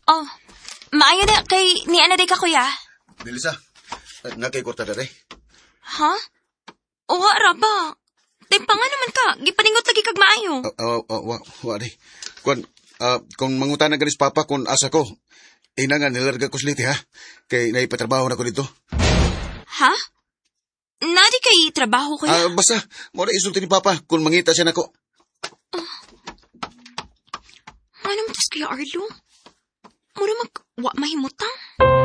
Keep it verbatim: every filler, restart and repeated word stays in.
Oh, maayo na kay ni ana day ka kuya. Dilisa, nakay kwarta dere. Ha? O ra ba? Tay pa nga naman ka, gipaningot lagi kag maayo. Uh, uh, uh, wa, wa di. Kung, uh, kung mangutana ganis papa kung asa ko, ina nga nilarga ko sliti ha. Kay naipatrabaho na ko dito. Ha? Nadi kay trabaho kuya? Ah, uh, basta, mora isulti ni papa kung mangita siya nako. Uh, ano mo tas kuya Arlo? Mura mag wa mahimutang.